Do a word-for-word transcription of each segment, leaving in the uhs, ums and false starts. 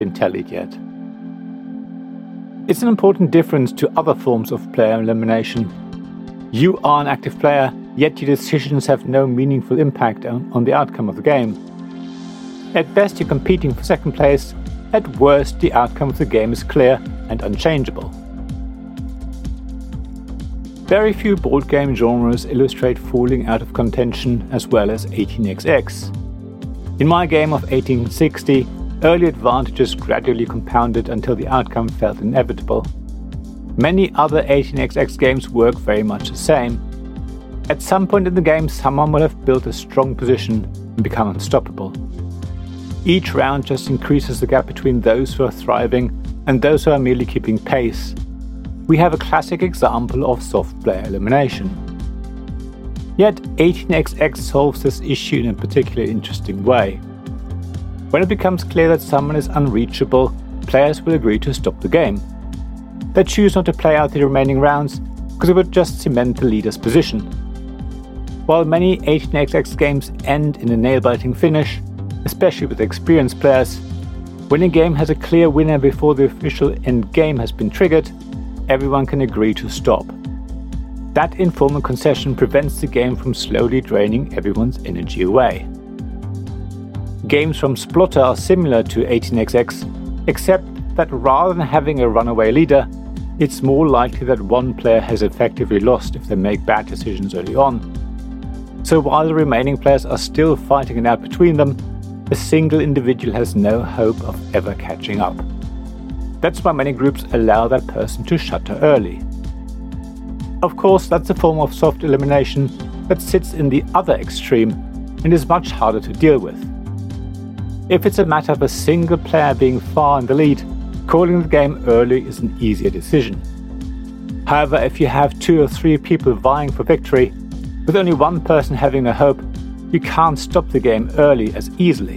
been tallied yet. It's an important difference to other forms of player elimination. You are an active player, yet your decisions have no meaningful impact on, on the outcome of the game. At best, you're competing for second place. At worst, the outcome of the game is clear and unchangeable. Very few board game genres illustrate falling out of contention as well as eighteen X X. In my game of eighteen sixty, early advantages gradually compounded until the outcome felt inevitable. Many other eighteen X X games work very much the same. At some point in the game, someone will have built a strong position and become unstoppable. Each round just increases the gap between those who are thriving and those who are merely keeping pace. We have a classic example of soft player elimination. Yet eighteen X X solves this issue in a particularly interesting way. When it becomes clear that someone is unreachable, players will agree to stop the game. They choose not to play out the remaining rounds because it would just cement the leader's position. While many eighteen X X games end in a nail-biting finish, especially with experienced players, when a game has a clear winner before the official end game has been triggered, everyone can agree to stop. That informal concession prevents the game from slowly draining everyone's energy away. Games from Splotter are similar to eighteen X X, except that rather than having a runaway leader, it's more likely that one player has effectively lost if they make bad decisions early on. So while the remaining players are still fighting it out between them, a single individual has no hope of ever catching up. That's why many groups allow that person to shutter early. Of course, that's a form of soft elimination that sits in the other extreme and is much harder to deal with. If it's a matter of a single player being far in the lead, calling the game early is an easier decision. However, if you have two or three people vying for victory, with only one person having a hope, you can't stop the game early as easily.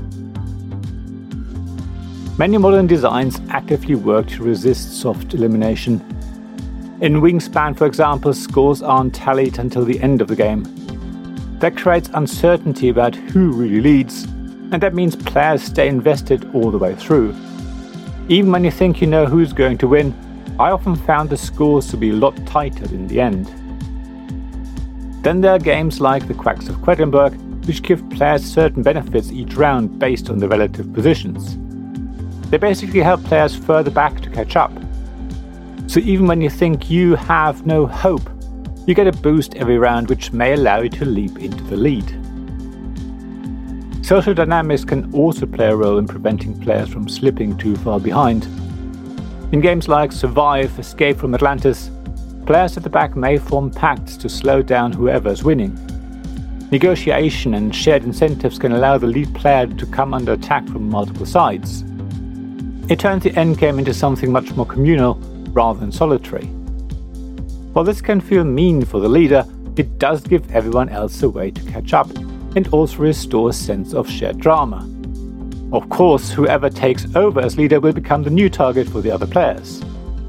Many modern designs actively work to resist soft elimination. In Wingspan, for example, scores aren't tallied until the end of the game. That creates uncertainty about who really leads, and that means players stay invested all the way through. Even when you think you know who's going to win, I often found the scores to be a lot tighter in the end. Then there are games like the Quacks of Quedlinburg, which give players certain benefits each round based on their relative positions. They basically help players further back to catch up. So even when you think you have no hope, you get a boost every round which may allow you to leap into the lead. Social dynamics can also play a role in preventing players from slipping too far behind. In games like Survive, Escape from Atlantis, players at the back may form pacts to slow down whoever is winning. Negotiation and shared incentives can allow the lead player to come under attack from multiple sides. It turns the endgame into something much more communal rather than solitary. While this can feel mean for the leader, it does give everyone else a way to catch up and also restore a sense of shared drama. Of course, whoever takes over as leader will become the new target for the other players.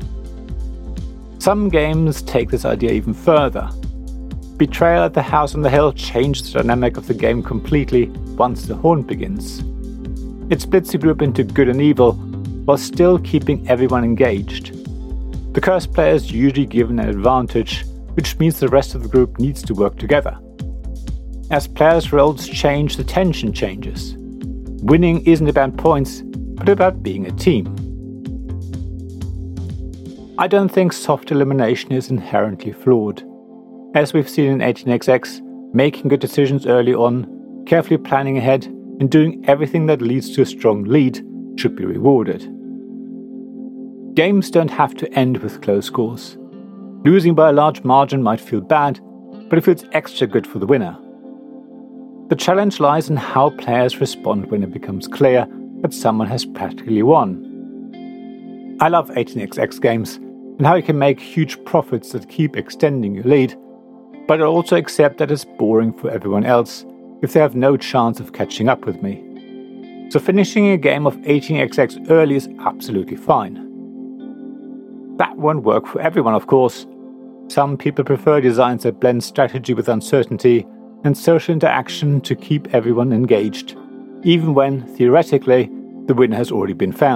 Some games take this idea even further. Betrayal at the House on the Hill changed the dynamic of the game completely once the haunt begins. It splits the group into good and evil, while still keeping everyone engaged. The cursed player is usually given an advantage, which means the rest of the group needs to work together. As players' roles change, the tension changes. Winning isn't about points, but about being a team. I don't think soft elimination is inherently flawed. As we've seen in eighteen X X, making good decisions early on, carefully planning ahead, and doing everything that leads to a strong lead should be rewarded. Games don't have to end with close scores. Losing by a large margin might feel bad, but it feels extra good for the winner. The challenge lies in how players respond when it becomes clear that someone has practically won. I love eighteen X X games and how you can make huge profits that keep extending your lead, but I also accept that it's boring for everyone else if they have no chance of catching up with me. So finishing a game of eighteen X X early is absolutely fine. That won't work for everyone, of course. Some people prefer designs that blend strategy with uncertainty and social interaction to keep everyone engaged, even when, theoretically, the winner has already been found.